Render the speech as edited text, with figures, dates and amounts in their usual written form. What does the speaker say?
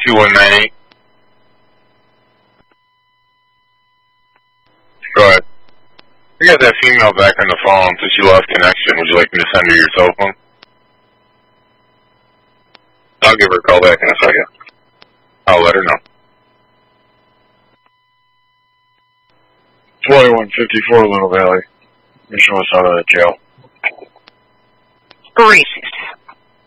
2198. Go ahead. I got that female back on the phone, so she lost connection. Would you like me to send her your cell phone? I'll give her a call back in a second. I'll let her know. 2154 Little Valley. Mission was out of the jail. Racist.